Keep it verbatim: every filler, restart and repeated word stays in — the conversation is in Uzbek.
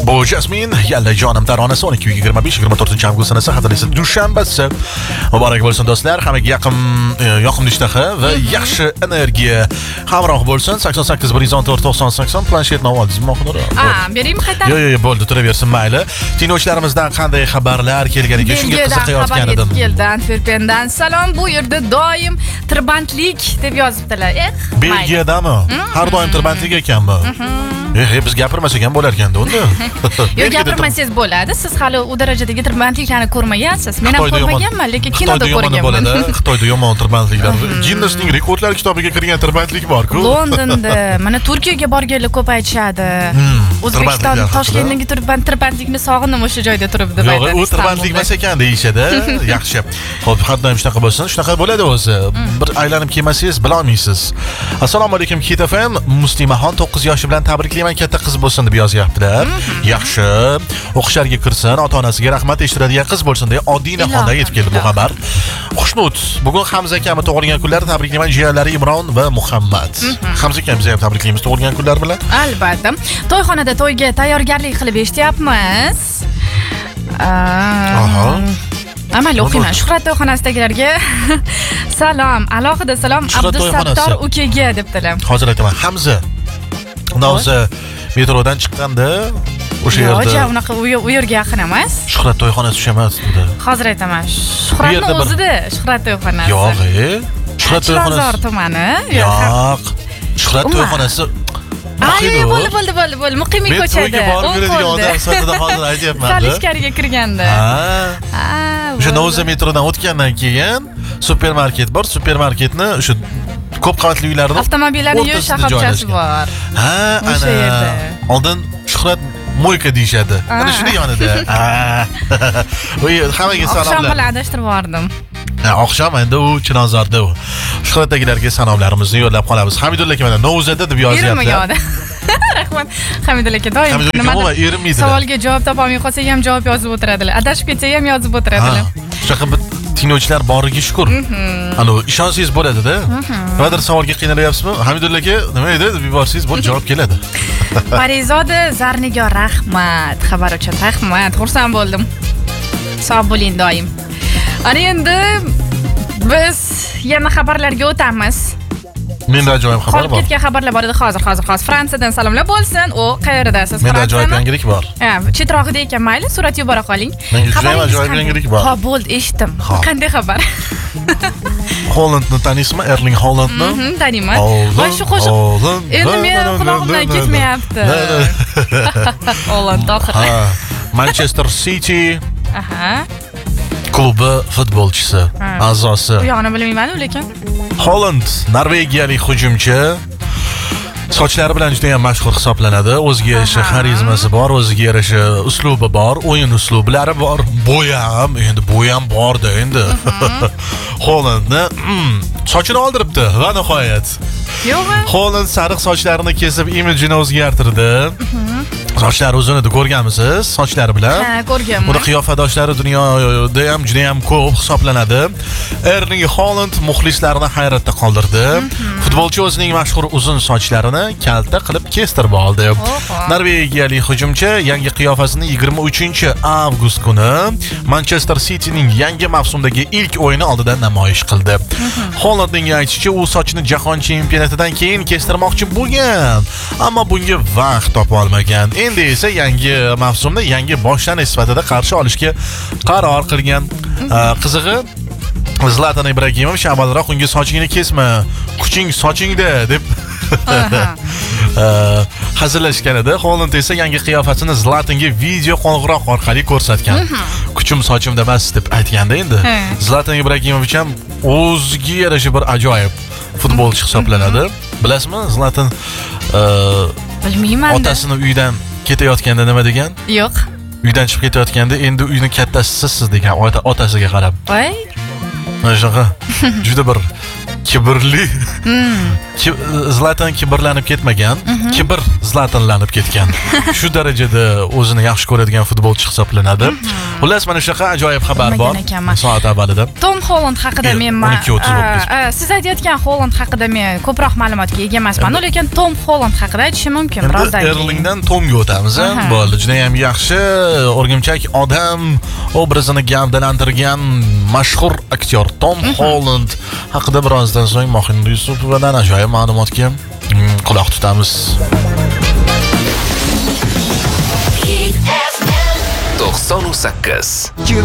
Bu Jasmin yalla jonim taronasi o'n ikki yigirma besh yigirma to'rtinchi avgust sanasi haftada esa dushanbasi. Muborak bo'lsin do'stlar, hammaga yaqin yoqimli ishtaha va yaxshi energiya hamroh bo'lsin. sakson sakkiz bir yuz o'n to'rt to'qson sakson planshet navozim oxiri. Ha, beraymi qaytarib? Yo'q, yo'q, bo'ldi, turaversin mayli. Tinglovchilarimizdan qanday xabarlar kelganiga shunga qiziqayotgan edim. Keldi Antwerpendan. Salom, bu yerda doim tirbandlik deb yozibdilar. Eh, Belgiyadami? Har doim tirbandlik ekanmi? Eh, biz gapirmasak ham bo'lar ekanda unda. Yo'q, gapirmasangiz bo'ladi. Siz hali u darajadagi tirbandliklarni ko'rmagansiz. Men ham ko'rmaganman, lekin kinoda ko'rganman. Xitoyda yomon tirbandliklar. Ginnesning rekordlar kitobiga kirgan tirbandlik bor-ku. Londonda, mana Turkiyaga borganlar ko'p aytishadi. O'zbekiston Toshkentdagi tirbandlikni sog'indim o'sha joyda turib deb aytadi. Yo'q, u tirbandlik emas ekan deyishadi. Yaxshi. Xo'p, har doim shunaqa bo'lsin. Shunaqa bo'ladi o'zi. Bir aylanib kelmasangiz bilolmaysiz. Assalomu alaykum Kit F M. Muslimaxon to'qqiz yoshi bilan tabriklayman, katta qiz bo'lsin deb yozyaptilar. Yaxshi. O'qishlariga kirsin, ota-onasiga rahmat eshitadigan qiz bo'lsin deya Odinaxondan yetib keldi bu xabar. Xushnud. Bugun Hamza akami tug'ilgan kunlari tabriklayman, jiyanlari Imron va Muhammad. Hamza akamizni ham tabriklaymiz tug'ilgan kunlar bilan. Albatta. To'yxonada to'yga tayyorgarlik qilib eshityapmiz. Aha. Amal o'qiyman. Shuhrat to'yxonasidagilarga salom, alohida salom Abdusattor ukaga debdilar. Hozir aytaman, Hamza. O'zi metrodan chiqqanda o'sha yerda. Yo'q, unaqa u yerga yaqin emas. Shuhrat to'yxonasi o'sha emas edi. Hozir aytaman. Shuhratning o'zida Shuhrat to'yxonasi. Yo'q, Shuhrat to'yxonasi. Chilonzor tumani. Yo'q. Shuhrat to'yxonasi. Ay, bo'ldi, bo'ldi, bo'ldi, bo'ldi. Muqimiy ko'chada. Odam sifatida hozir aytyapman. Sal ichkariga kirganda. Ha. O'sha Novza metrodan o'tgandan keyin supermarket bor, supermarketni o'sha ko'p qavatli uylarning avtomobillarning yuvish shoxobchasi bor. Ha, o'sha yerda. Oldin Shuhrat mo'yka deyshadi. Mana shuni yonida. Voy, hammaga salomlar. Oqshom bilan adashtirib bordim. Ha, oqshom endi u Chilonzorda u. Shuhratdagilarga salomlarimizni yo'llab qolamiz. Hamidulla aka mana Novzada deb yozyapti. Rahmat. Hamidulla aka doim nimadir savolga javob topolmay qolsak ham javob yozib o'tiradilar. Adashib ketsa ham yozib o'tiradilar. Shunaqa bir tinglovchilar boriga shukr. Ana ishonsangiz bo'ladi-da. Nimadir savolga qiynalyapsizmi? Hamidulla aka nima edi deb yuborsangiz bo'ldi, javob keladi. Parizoda Zarnigor rahmat. Xabar uchun rahmat. Xursand bo'ldim. Sog' bo'ling doim. Ana endi biz yana xabarlarga o'tamiz. Menda ajoyib xabar bor. Qolib ketgan xabarlar bor edi hozir, hozir, hozir. Fransiyadan salomlar bo'lsin. O qayerdasiz? Menda ajoyib yangilik bor. Ha, chetrog'ida ekan, mayli, surat yubora qoling. Menga ajoyib yangilik bor. Ha, bo'ldi, eshitdim. Qanday xabar? Hollandni taniysizmi? Erling Hollandni? Mhm, taniyman. Voy shu qo'shiq. Endi men quloqimdan ketmayapti. Holland oxir. Ha, Manchester City. Aha. Klubi futbolchisi, a'zosi. Bu yo'qni bilmayman, lekin. Holland, norvegiyalik hujumchi. Sochlari bilan juda ham mashhur hisoblanadi. O'ziga yarasha xarizmasi bor, o'ziga yarasha uslubi bor, o'yin uslublari bor. Bo'yi ham, endi bo'yi ham bor-da endi. Hollandni sochini oldiribdi va nihoyat. Yo'q. Holland sariq sochlarini kesib, imijini o'zgartirdi. Sochlari uzun edi, ko'rganmisiz? Sochlari bilan. Ha, ko'rganman. Uni qiyofadoshlari dunyoda ham juda ham ko'p hisoblanadi. Erling Haaland muxlislarini hayratda qoldirdi. Futbolchi o'zining mashhur uzun sochlarini kalta qilib kestirib oldi. Norvegiyalik hujumchi yangi qiyofasini yigirma uchinchi avgust kuni Manchester City'ning yangi mavsumdagi ilk o'yini oldidan namoyish qildi. Haalandning aytishicha, u sochini jahon chempionatidan keyin kestirmoqchi bo'lgan, ammo bunga vaqt topa olmagan. Endi esa yangi mavsumda yangi boshlanish sifatida qarshi olishga qaror qilgan. Qizig'i, Zlatan Ibrahimov avvalroq unga sochingni kesma, kuching sochingda deb hazillashgan edi. Holland esa yangi qiyofasini Zlatanga video qo'ng'iroq orqali ko'rsatgan. Kuchim sochimda emas deb aytganda endi. Zlatan Ibrahimovich ham o'ziga yarasha bir ajoyib futbolchi hisoblanadi. Bilasizmi, Zlatan bilmayman. Otasini uydan ketayotganda nima degan? Yo'q. Uydan chiqib ketayotganda endi uyning kattasisiz siz degan otasiga qarab. Voy. Mana shunaqa juda bir kibrli. Zlatan kibrlanib ketmagan, kibr Zlatanlanib ketgan. Shu darajada o'zini yaxshi ko'radigan futbolchi hisoblanadi. Xullas, mana shunaqa ajoyib xabar bor. Bilmagan ekanman. Soat avvalida. Tom Holland haqida Yo'q, men o'n ikki o'ttiz bo'libdi. siz aytayotgan Holland haqida men ko'proq ma'lumotga ega emasman, lekin Tom Holland haqida aytishim mumkin birozdan Endi keyin. Erlingdan Tomga o'tamiz. Aha. Bo'ldi, juda ham yaxshi o'rgimchak odam obrazini gavdalantirgan mashhur aktyor Tom Holland haqida birozdan so'ng Mohind Yusupovadan ajoyib ma'lumotga mm, quloq tutamiz. to'qson sakkiz